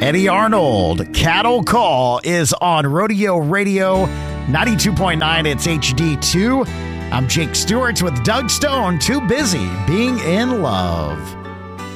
Eddie Arnold, Cattle Call is on Rodeo Radio 92.9. It's HD2. I'm Jake Stewart with Doug Stone, Too Busy Being in Love.